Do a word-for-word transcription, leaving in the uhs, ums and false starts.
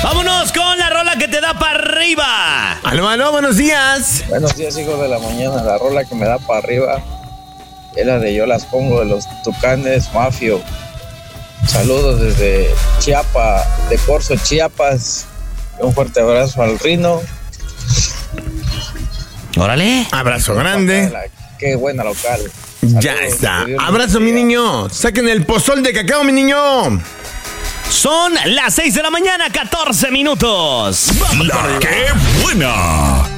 Vámonos con la rola que te da para arriba. Aló, aló, buenos días. Buenos días, hijos de la mañana. La rola que me da para arriba es la de Yo las pongo de los Tucanes Mafio. Saludos desde Chiapas, de Corzo, Chiapas. Un fuerte abrazo al Rino. Órale. Abrazo grande. Qué buena local. Ya Saludos, está. que Dios los Abrazo, mi bendiga. niño. Saquen el pozol de cacao, mi niño. Son las seis de la mañana, catorce minutos. La que buena.